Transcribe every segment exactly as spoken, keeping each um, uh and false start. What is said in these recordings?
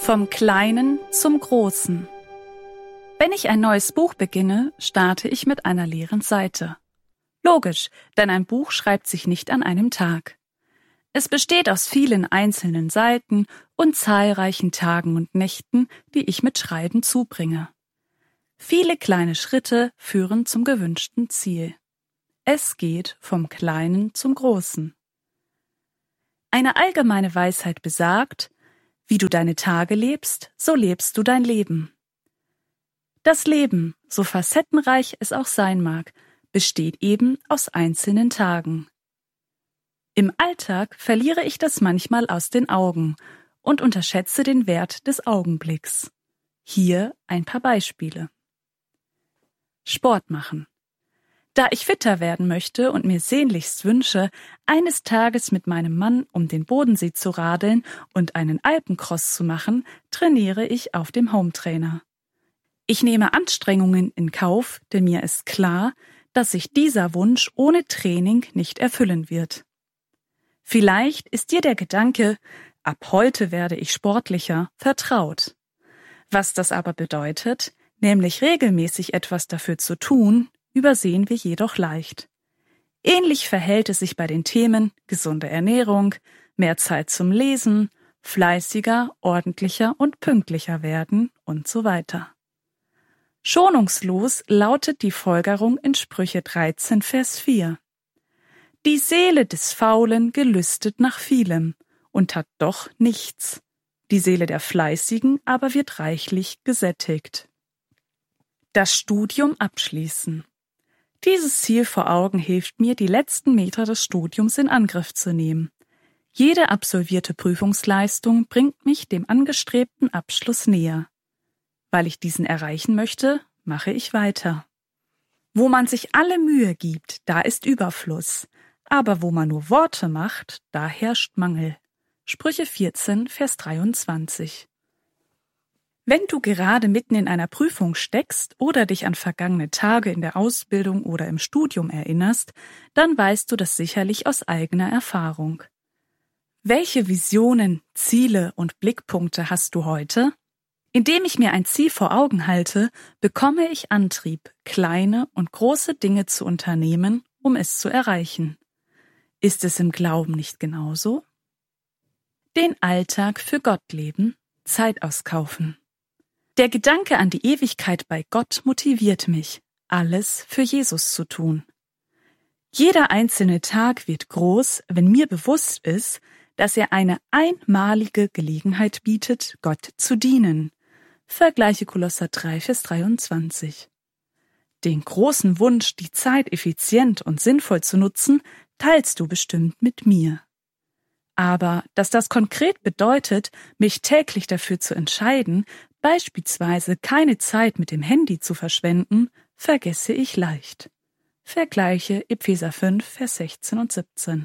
Vom Kleinen zum Großen. Wenn ich ein neues Buch beginne, starte ich mit einer leeren Seite. Logisch, denn ein Buch schreibt sich nicht an einem Tag. Es besteht aus vielen einzelnen Seiten und zahlreichen Tagen und Nächten, die ich mit Schreiben zubringe. Viele kleine Schritte führen zum gewünschten Ziel. Es geht vom Kleinen zum Großen. Eine allgemeine Weisheit besagt: Wie du deine Tage lebst, so lebst du dein Leben. Das Leben, so facettenreich es auch sein mag, besteht eben aus einzelnen Tagen. Im Alltag verliere ich das manchmal aus den Augen und unterschätze den Wert des Augenblicks. Hier ein paar Beispiele. Sport machen. Da ich fitter werden möchte und mir sehnlichst wünsche, eines Tages mit meinem Mann um den Bodensee zu radeln und einen Alpencross zu machen, trainiere ich auf dem Hometrainer. Ich nehme Anstrengungen in Kauf, denn mir ist klar, dass sich dieser Wunsch ohne Training nicht erfüllen wird. Vielleicht ist dir der Gedanke, ab heute werde ich sportlicher, vertraut. Was das aber bedeutet, nämlich regelmäßig etwas dafür zu tun, übersehen wir jedoch leicht. Ähnlich verhält es sich bei den Themen gesunde Ernährung, mehr Zeit zum Lesen, fleißiger, ordentlicher und pünktlicher werden und so weiter. Schonungslos lautet die Folgerung in Sprüche dreizehn, Vers vier. Die Seele des Faulen gelüstet nach vielem und hat doch nichts. Die Seele der Fleißigen aber wird reichlich gesättigt. Das Studium abschließen. Dieses Ziel vor Augen hilft mir, die letzten Meter des Studiums in Angriff zu nehmen. Jede absolvierte Prüfungsleistung bringt mich dem angestrebten Abschluss näher. Weil ich diesen erreichen möchte, mache ich weiter. Wo man sich alle Mühe gibt, da ist Überfluss. Aber wo man nur Worte macht, da herrscht Mangel. Sprüche vierzehn, Vers dreiundzwanzig. Wenn du gerade mitten in einer Prüfung steckst oder dich an vergangene Tage in der Ausbildung oder im Studium erinnerst, dann weißt du das sicherlich aus eigener Erfahrung. Welche Visionen, Ziele und Blickpunkte hast du heute? Indem ich mir ein Ziel vor Augen halte, bekomme ich Antrieb, kleine und große Dinge zu unternehmen, um es zu erreichen. Ist es im Glauben nicht genauso? Den Alltag für Gott leben, Zeit auskaufen. Der Gedanke an die Ewigkeit bei Gott motiviert mich, alles für Jesus zu tun. Jeder einzelne Tag wird groß, wenn mir bewusst ist, dass er eine einmalige Gelegenheit bietet, Gott zu dienen. Vergleiche Kolosser drei, Vers dreiundzwanzig. Den großen Wunsch, die Zeit effizient und sinnvoll zu nutzen, teilst du bestimmt mit mir. Aber dass das konkret bedeutet, mich täglich dafür zu entscheiden, beispielsweise keine Zeit mit dem Handy zu verschwenden, vergesse ich leicht. Vergleiche Epheser fünf, Vers sechzehn und siebzehn.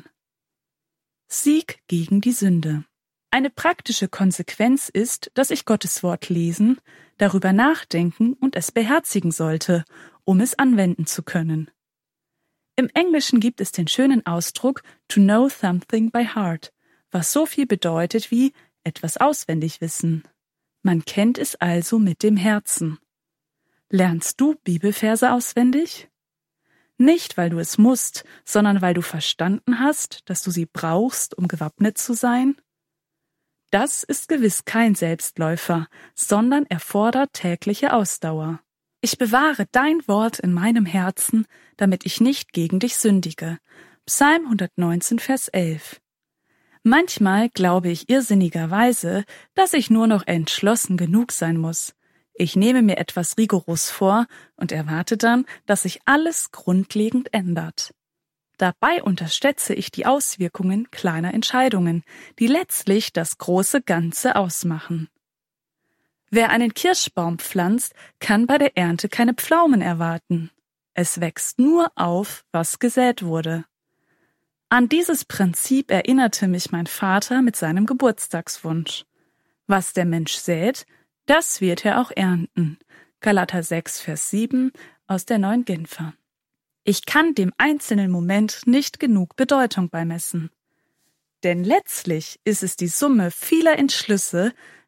Sieg gegen die Sünde. Eine praktische Konsequenz ist, dass ich Gottes Wort lesen, darüber nachdenken und es beherzigen sollte, um es anwenden zu können. Im Englischen gibt es den schönen Ausdruck to know something by heart, was so viel bedeutet wie etwas auswendig wissen. Man kennt es also mit dem Herzen. Lernst du Bibelverse auswendig? Nicht, weil du es musst, sondern weil du verstanden hast, dass du sie brauchst, um gewappnet zu sein? Das ist gewiss kein Selbstläufer, sondern erfordert tägliche Ausdauer. Ich bewahre dein Wort in meinem Herzen, damit ich nicht gegen dich sündige. Psalm hundertneunzehn, Vers elf. Manchmal glaube ich irrsinnigerweise, dass ich nur noch entschlossen genug sein muss. Ich nehme mir etwas rigoros vor und erwarte dann, dass sich alles grundlegend ändert. Dabei unterschätze ich die Auswirkungen kleiner Entscheidungen, die letztlich das große Ganze ausmachen. Wer einen Kirschbaum pflanzt, kann bei der Ernte keine Pflaumen erwarten. Es wächst nur auf, was gesät wurde. An dieses Prinzip erinnerte mich mein Vater mit seinem Geburtstagswunsch. Was der Mensch sät, das wird er auch ernten. Galater sechs, Vers sieben aus der Neuen Genfer. Ich kann dem einzelnen Moment nicht genug Bedeutung beimessen. Denn letztlich ist es die Summe vieler Entschlüsse,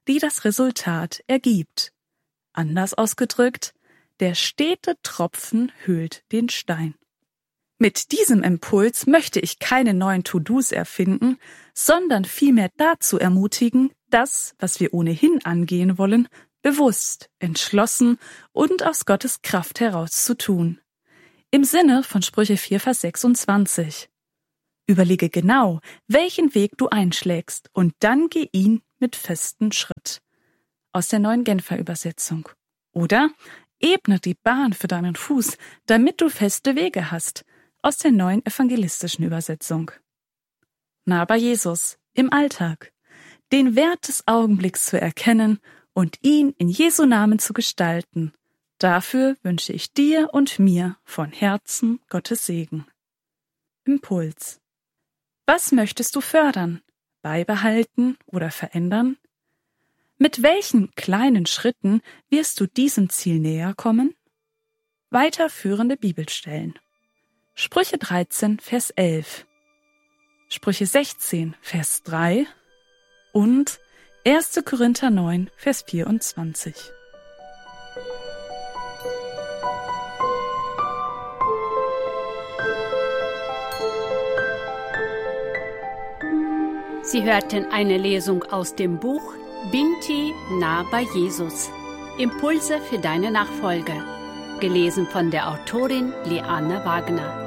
die das Resultat ergibt. Anders ausgedrückt, der stete Tropfen höhlt den Stein. Mit diesem Impuls möchte ich keine neuen To-Dos erfinden, sondern vielmehr dazu ermutigen, das, was wir ohnehin angehen wollen, bewusst, entschlossen und aus Gottes Kraft heraus zu tun. Im Sinne von Sprüche vier, Vers sechsundzwanzig. Überlege genau, welchen Weg du einschlägst, und dann geh ihn mit festem Schritt. Aus der Neuen Genfer Übersetzung. Oder ebne die Bahn für deinen Fuß, damit du feste Wege hast. Aus der Neuen Evangelistischen Übersetzung. Nah bei Jesus, im Alltag. Den Wert des Augenblicks zu erkennen und ihn in Jesu Namen zu gestalten. Dafür wünsche ich dir und mir von Herzen Gottes Segen. Impuls. Was möchtest du fördern, beibehalten oder verändern? Mit welchen kleinen Schritten wirst du diesem Ziel näher kommen? Weiterführende Bibelstellen. Sprüche dreizehn, Vers elf. Sprüche sechzehn, Vers drei und erster Korinther neun, Vers vierundzwanzig. Sie hörten eine Lesung aus dem Buch Binti nah bei Jesus. Impulse für deine Nachfolge. Gelesen von der Autorin Liane Wagner.